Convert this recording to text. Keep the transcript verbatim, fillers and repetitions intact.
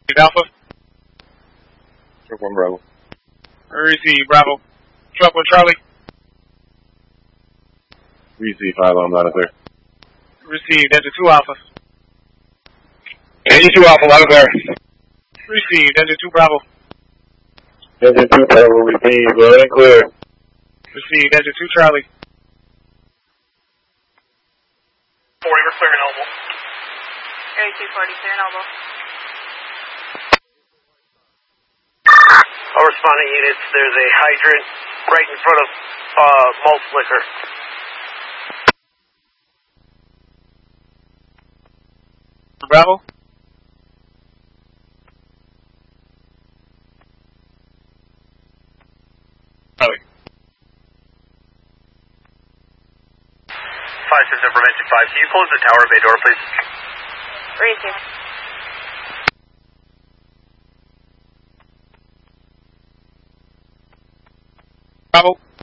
Alpha. Truck one Bravo. Receive Bravo. Truck one Charlie. Receive five on line clear. Receive Delta two Alpha. eighty-two Alpha, line clear. Receive Delta two Bravo. Delta two Bravo, receive, line and clear. Receive Delta two Charlie. forty, we're clearing Noble. Area two forty, clear Noble. All responding units, there's a hydrant right in front of uh, Malt Liquor. Bravo. Charlie. five six information five, can you close the tower bay door, please? Receive. Bravo.